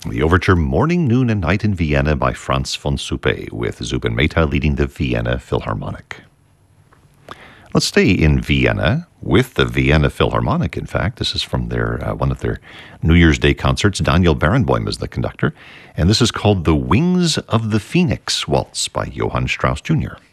The overture Morning, Noon, and Night in Vienna by Franz von Suppé, with Zubin Mehta leading the Vienna Philharmonic. Let's stay in Vienna with the Vienna Philharmonic, in fact. This is from their one of their New Year's Day concerts. Daniel Barenboim is the conductor, and this is called The Wings of the Phoenix Waltz by Johann Strauss Jr.